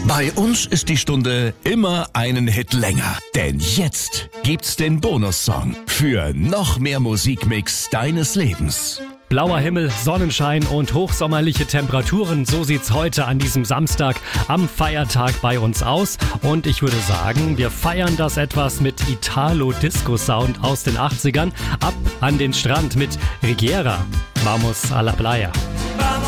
Bei uns ist die Stunde immer einen Hit länger. Denn jetzt gibt's den Bonussong für noch mehr Musikmix deines Lebens. Blauer Himmel, Sonnenschein und hochsommerliche Temperaturen, so sieht's heute an diesem Samstag am Feiertag bei uns aus. Und ich würde sagen, wir feiern das etwas mit Italo-Disco-Sound aus den 80ern. Ab an den Strand mit Rigiera. Vamos a la playa.